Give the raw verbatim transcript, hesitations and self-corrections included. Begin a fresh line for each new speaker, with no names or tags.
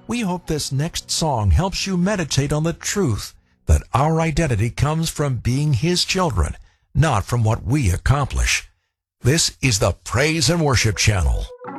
We hope this next song helps you meditate on the truth that our identity comes from being His children, not from what we accomplish. This is the Praise and Worship Channel.